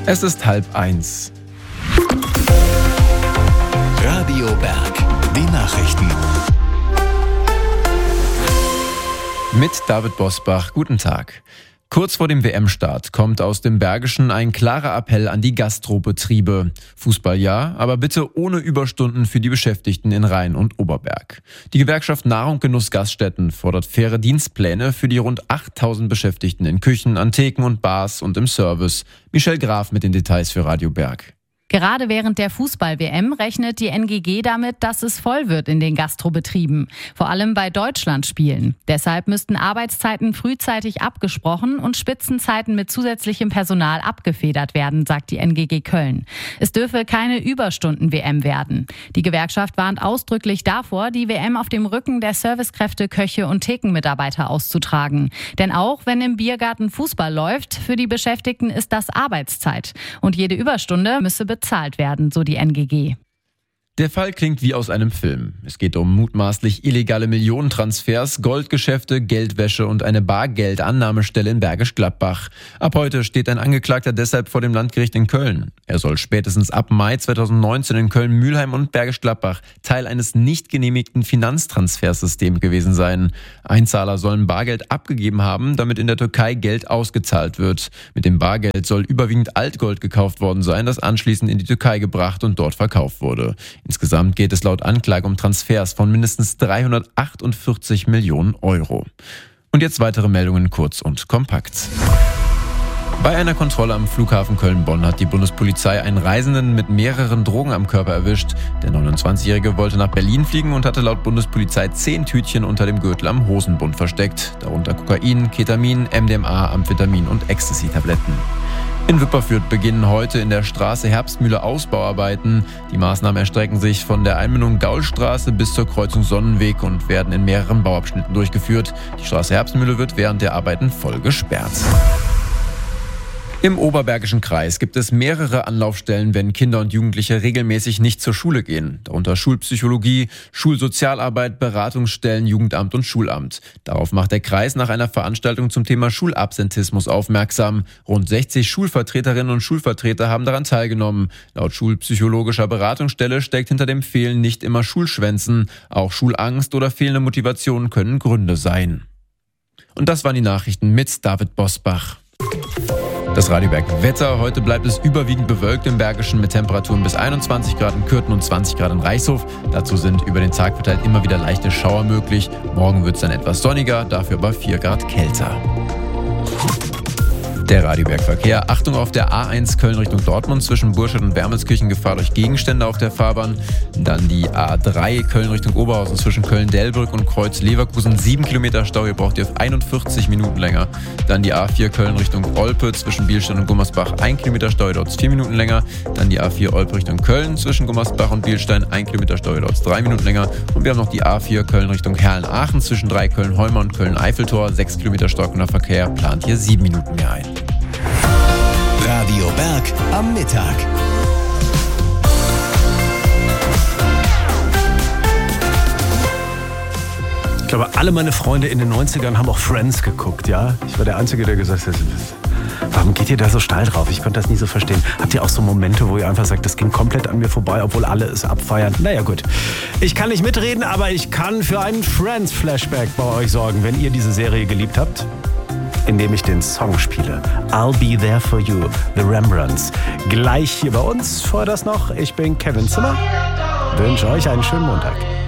Es ist 12:30. Radio Berg, die Nachrichten. Mit David Bosbach, guten Tag. Kurz vor dem WM-Start kommt aus dem Bergischen ein klarer Appell an die Gastrobetriebe. Fußball ja, aber bitte ohne Überstunden für die Beschäftigten in Rhein und Oberberg. Die Gewerkschaft Nahrung Genuss Gaststätten fordert faire Dienstpläne für die rund 8.000 Beschäftigten in Küchen, an Theken und Bars und im Service. Michelle Graf mit den Details für Radio Berg. Gerade während der Fußball-WM rechnet die NGG damit, dass es voll wird in den Gastrobetrieben. Vor allem bei Deutschlandspielen. Deshalb müssten Arbeitszeiten frühzeitig abgesprochen und Spitzenzeiten mit zusätzlichem Personal abgefedert werden, sagt die NGG Köln. Es dürfe keine Überstunden-WM werden. Die Gewerkschaft warnt ausdrücklich davor, die WM auf dem Rücken der Servicekräfte, Köche und Thekenmitarbeiter auszutragen. Denn auch wenn im Biergarten Fußball läuft, für die Beschäftigten ist das Arbeitszeit. Und jede Überstunde müsse bezahlt werden, so die NGG. Der Fall klingt wie aus einem Film. Es geht um mutmaßlich illegale Millionentransfers, Goldgeschäfte, Geldwäsche und eine Bargeldannahmestelle in Bergisch Gladbach. Ab heute steht ein Angeklagter deshalb vor dem Landgericht in Köln. Er soll spätestens ab Mai 2019 in Köln-Mühlheim und Bergisch Gladbach Teil eines nicht genehmigten Finanztransfersystems gewesen sein. Einzahler sollen Bargeld abgegeben haben, damit in der Türkei Geld ausgezahlt wird. Mit dem Bargeld soll überwiegend Altgold gekauft worden sein, das anschließend in die Türkei gebracht und dort verkauft wurde. Insgesamt geht es laut Anklage um Transfers von mindestens 348 Millionen Euro. Und jetzt weitere Meldungen kurz und kompakt. Bei einer Kontrolle am Flughafen Köln-Bonn hat die Bundespolizei einen Reisenden mit mehreren Drogen am Körper erwischt. Der 29-Jährige wollte nach Berlin fliegen und hatte laut Bundespolizei 10 Tütchen unter dem Gürtel am Hosenbund versteckt. Darunter Kokain, Ketamin, MDMA, Amphetamin und Ecstasy-Tabletten. In Wipperfürth beginnen heute in der Straße Herbstmühle Ausbauarbeiten. Die Maßnahmen erstrecken sich von der Einmündung Gaulstraße bis zur Kreuzung Sonnenweg und werden in mehreren Bauabschnitten durchgeführt. Die Straße Herbstmühle wird während der Arbeiten voll gesperrt. Im Oberbergischen Kreis gibt es mehrere Anlaufstellen, wenn Kinder und Jugendliche regelmäßig nicht zur Schule gehen. Darunter Schulpsychologie, Schulsozialarbeit, Beratungsstellen, Jugendamt und Schulamt. Darauf macht der Kreis nach einer Veranstaltung zum Thema Schulabsentismus aufmerksam. Rund 60 Schulvertreterinnen und Schulvertreter haben daran teilgenommen. Laut schulpsychologischer Beratungsstelle steckt hinter dem Fehlen nicht immer Schulschwänzen. Auch Schulangst oder fehlende Motivation können Gründe sein. Und das waren die Nachrichten mit David Bosbach. Das Radio Berg Wetter. Heute bleibt es überwiegend bewölkt im Bergischen mit Temperaturen bis 21 Grad in Kürten und 20 Grad in Reichshof. Dazu sind über den Tag verteilt immer wieder leichte Schauer möglich. Morgen wird es dann etwas sonniger, dafür aber 4 Grad kälter. Der Radio Berg Verkehr. Achtung auf der A1 Köln Richtung Dortmund zwischen Burscheid und Wermelskirchen, Gefahr durch Gegenstände auf der Fahrbahn. Dann die A3 Köln Richtung Oberhausen zwischen Köln-Delbrück und Kreuz Leverkusen. 7 Kilometer Stau, ihr braucht ihr auf 41 Minuten länger. Dann die A4 Köln Richtung Olpe zwischen Bielstein und Gummersbach. 1 Kilometer Stau, ihr dauert 4 Minuten länger. Dann die A4 Olpe Richtung Köln zwischen Gummersbach und Bielstein. 1 Kilometer Stau, ihr dauert 3 Minuten länger. Und wir haben noch die A4 Köln Richtung Herlen-Aachen zwischen Köln-Heumer und Köln-Eiffeltor. 6 Kilometer stockender Verkehr, plant hier 7 Minuten mehr ein. Radio Berg am Mittag. Ich glaube, alle meine Freunde in den 90ern haben auch Friends geguckt, ja? Ich war der Einzige, der gesagt hat, warum geht ihr da so steil drauf? Ich konnte das nie so verstehen. Habt ihr auch so Momente, wo ihr einfach sagt, das ging komplett an mir vorbei, obwohl alle es abfeiern? Naja, gut. Ich kann nicht mitreden, aber ich kann für einen Friends-Flashback bei euch sorgen, wenn ihr diese Serie geliebt habt. Indem ich den Song spiele. I'll Be There For You, The Rembrandts. Gleich hier bei uns. Vorher das noch, ich bin Kevin Zimmer. Wünsche euch einen schönen Montag.